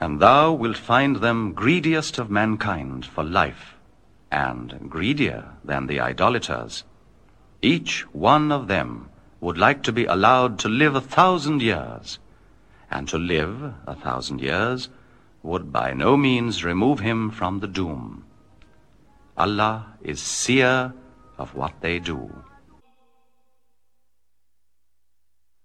And thou wilt find them greediest of mankind for life, and greedier than the idolaters. Each one of them would like to be allowed to live 1,000 years, and to live 1,000 years would by no means remove him from the doom. Allah is seer of what they do.